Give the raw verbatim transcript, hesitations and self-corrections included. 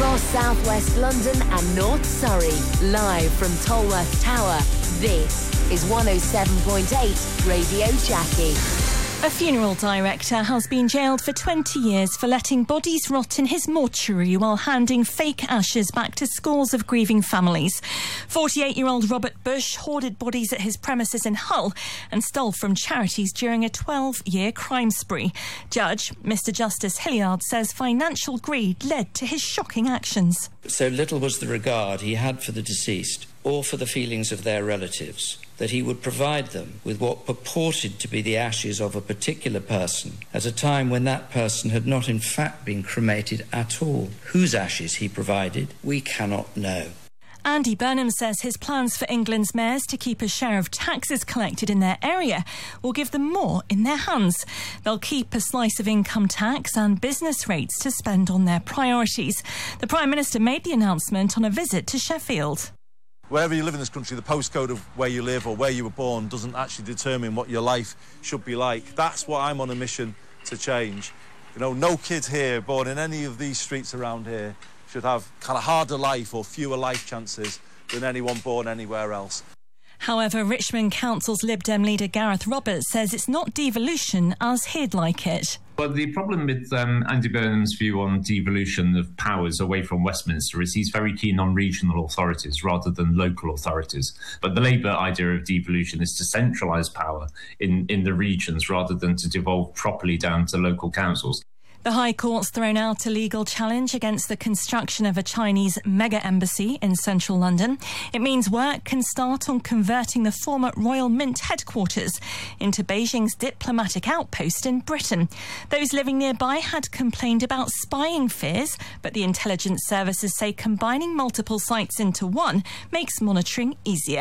Across southwest London and North Surrey, live from Tolworth Tower, this is one oh seven point eight Radio Jackie. A funeral director has been jailed for twenty years for letting bodies rot in his mortuary while handing fake ashes back to scores of grieving families. forty-eight-year-old Robert Bush hoarded bodies at his premises in Hull and stole from charities during a twelve-year crime spree. Judge Mister Justice Hilliard says financial greed led to his shocking actions. So little was the regard he had for the deceased or for the feelings of their relatives, that he would provide them with what purported to be the ashes of a particular person at a time when that person had not in fact been cremated at all. Whose ashes he provided, we cannot know. Andy Burnham says his plans for England's mayors to keep a share of taxes collected in their area will give them more in their hands. They'll keep a slice of income tax and business rates to spend on their priorities. The Prime Minister made the announcement on a visit to Sheffield. Wherever you live in this country, the postcode of where you live or where you were born doesn't actually determine what your life should be like. That's what I'm on a mission to change. You know, no kid here born in any of these streets around here should have kind of harder life or fewer life chances than anyone born anywhere else. However, Richmond Council's Lib Dem leader Gareth Roberts says it's not devolution as he'd like it. Well, the problem with um, Andy Burnham's view on devolution of powers away from Westminster is he's very keen on regional authorities rather than local authorities. But the Labour idea of devolution is to centralise power in, in the regions rather than to devolve properly down to local councils. The High Court's thrown out a legal challenge against the construction of a Chinese mega-embassy in central London. It means work can start on converting the former Royal Mint headquarters into Beijing's diplomatic outpost in Britain. Those living nearby had complained about spying fears, but the intelligence services say combining multiple sites into one makes monitoring easier.